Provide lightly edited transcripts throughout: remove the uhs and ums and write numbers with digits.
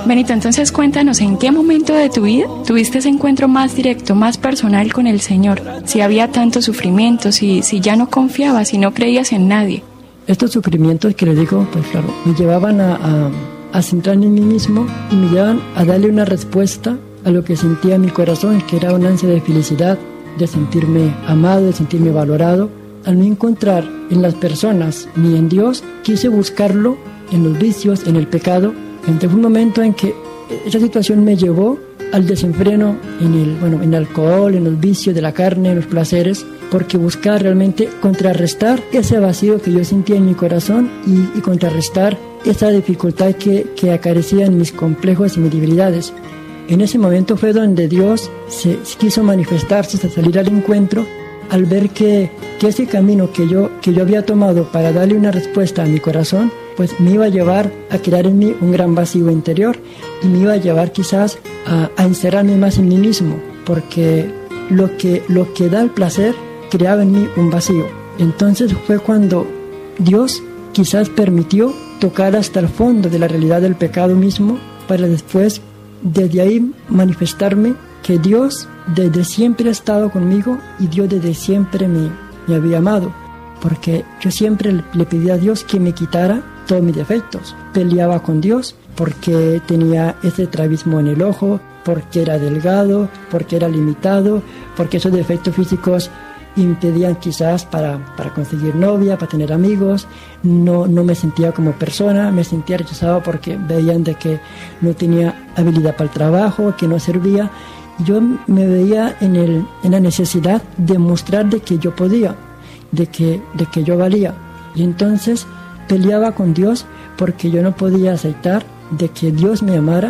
Benito, entonces cuéntanos en qué momento de tu vida tuviste ese encuentro más directo, más personal con el Señor. Si había tanto sufrimiento, si ya no confiabas, si no creías en nadie. Estos sufrimientos que les digo, pues claro, me llevaban a centrarme en mí mismo y me llevaban a darle una respuesta a lo que sentía en mi corazón, que era un ansia de felicidad, de sentirme amado, de sentirme valorado. Al no encontrar en las personas ni en Dios, quise buscarlo en los vicios, en el pecado. Entonces fue un momento en que esa situación me llevó al desenfreno en el alcohol, en los vicios de la carne, en los placeres, porque buscaba realmente contrarrestar ese vacío que yo sentía en mi corazón y contrarrestar esa dificultad que acarecía en mis complejos y mis debilidades. En ese momento fue donde Dios se quiso manifestarse, salir al encuentro, al ver que ese camino que yo había tomado para darle una respuesta a mi corazón, pues me iba a llevar a crear en mí un gran vacío interior y me iba a llevar quizás a encerrarme más en mí mismo, porque lo que da el placer creaba en mí un vacío. Entonces fue cuando Dios quizás permitió tocar hasta el fondo de la realidad del pecado mismo, para después desde ahí manifestarme que Dios desde siempre ha estado conmigo y Dios desde siempre me había amado, porque yo siempre le pedí a Dios que me quitara todos mis defectos. Peleaba con Dios porque tenía ese estrabismo en el ojo, porque era delgado, porque era limitado, porque esos defectos físicos impedían quizás para conseguir novia, para tener amigos. No me sentía como persona, me sentía rechazado porque veían de que no tenía habilidad para el trabajo, que no servía. Yo me veía en la necesidad de mostrar de que yo podía, de que yo valía. Y entonces peleaba con Dios porque yo no podía aceptar de que Dios me amara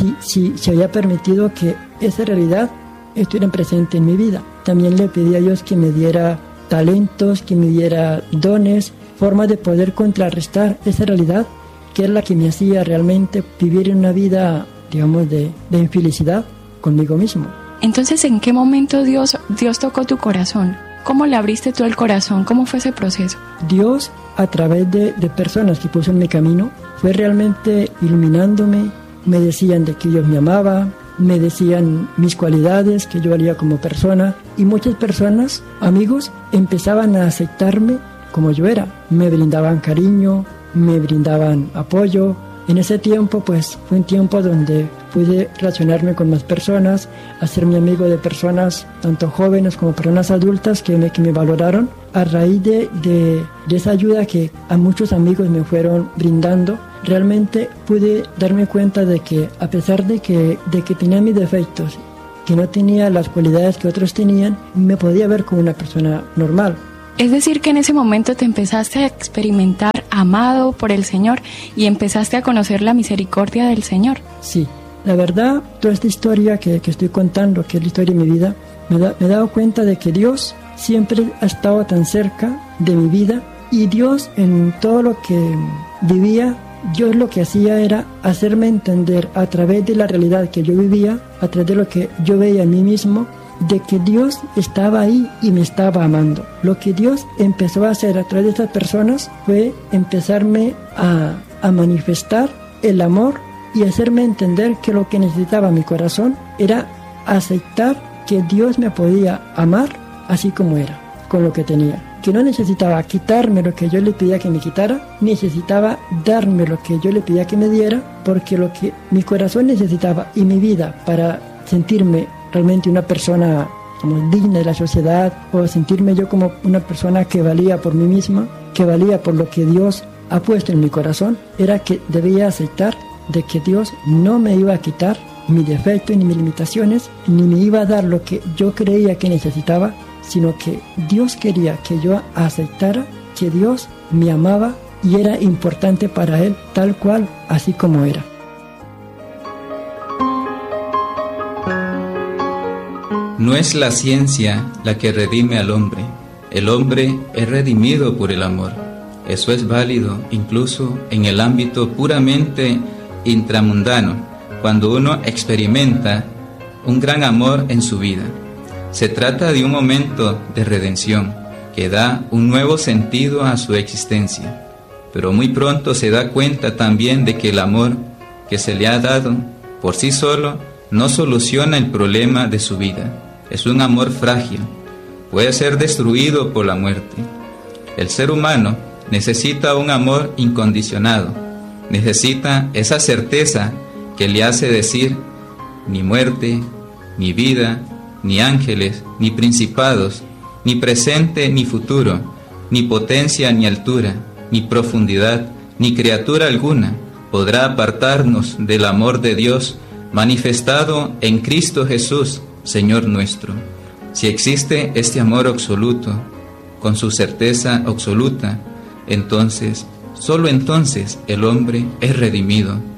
si había permitido que esa realidad estuviera presente en mi vida. También le pedí a Dios que me diera talentos, que me diera dones, formas de poder contrarrestar esa realidad que era la que me hacía realmente vivir en una vida, digamos, de infelicidad conmigo mismo. Entonces, ¿en qué momento Dios tocó tu corazón? ¿Cómo le abriste tú el corazón? ¿Cómo fue ese proceso? Dios, a través de personas que puso en mi camino, fue realmente iluminándome. Me decían de que Dios me amaba, me decían mis cualidades, que yo valía como persona, y muchas personas, amigos, empezaban a aceptarme como yo era. Me brindaban cariño, me brindaban apoyo. En ese tiempo, pues, fue un tiempo donde pude relacionarme con más personas, hacerme amigo de personas, tanto jóvenes como personas adultas, que me valoraron. A raíz de esa ayuda que a muchos amigos me fueron brindando, realmente pude darme cuenta de que, a pesar de que tenía mis defectos, que no tenía las cualidades que otros tenían, me podía ver como una persona normal. Es decir, que en ese momento te empezaste a experimentar amado por el Señor y empezaste a conocer la misericordia del Señor. Sí, la verdad, toda esta historia que estoy contando, que es la historia de mi vida, me he dado cuenta de que Dios siempre ha estado tan cerca de mi vida, y Dios, en todo lo que vivía, Dios lo que hacía era hacerme entender a través de la realidad que yo vivía, a través de lo que yo veía en mí mismo, de que Dios estaba ahí y me estaba amando. Lo que Dios empezó a hacer a través de estas personas fue empezarme a manifestar el amor y hacerme entender que lo que necesitaba mi corazón era aceptar que Dios me podía amar así como era, con lo que tenía. Que no necesitaba quitarme lo que yo le pedía que me quitara, necesitaba darme lo que yo le pedía que me diera, porque lo que mi corazón necesitaba y mi vida para sentirme realmente una persona como digna de la sociedad, o sentirme yo como una persona que valía por mí misma, que valía por lo que Dios ha puesto en mi corazón, era que debía aceptar de que Dios no me iba a quitar mi defecto ni mis limitaciones, ni me iba a dar lo que yo creía que necesitaba, sino que Dios quería que yo aceptara que Dios me amaba y era importante para Él tal cual, así como era. No es la ciencia la que redime al hombre. El hombre es redimido por el amor. Eso es válido incluso en el ámbito puramente intramundano, cuando uno experimenta un gran amor en su vida. Se trata de un momento de redención que da un nuevo sentido a su existencia, pero muy pronto se da cuenta también de que el amor que se le ha dado, por sí solo, no soluciona el problema de su vida. Es un amor frágil, puede ser destruido por la muerte. El ser humano necesita un amor incondicionado, necesita esa certeza que le hace decir: ni muerte, ni vida, ni ángeles, ni principados, ni presente ni futuro, ni potencia ni altura, ni profundidad, ni criatura alguna podrá apartarnos del amor de Dios manifestado en Cristo Jesús, Señor nuestro. Si existe este amor absoluto, con su certeza absoluta, entonces, solo entonces, el hombre es redimido.